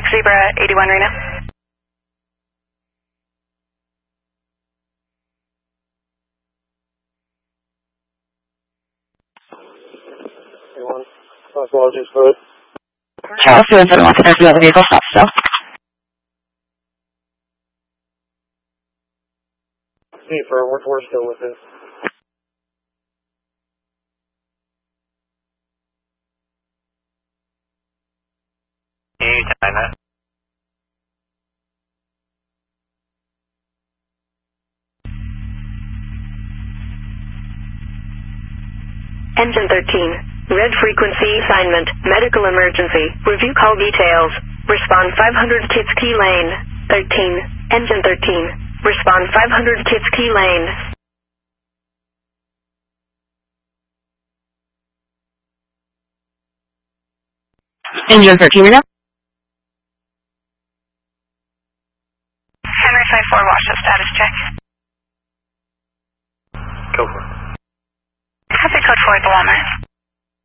Zebra 81 Reno. Apologies for it. Charles 271 to the other vehicle stop still. We're still with it. Can you time that? Engine 13. Red frequency assignment. Medical emergency. Review call details. Respond 500 Kitsky Lane. 13. Engine 13. Respond 500 Kitsky Lane. Engine 13 Reno. Henry 54 Washington, status check. Go for it. Copy code 4 at the Walmart.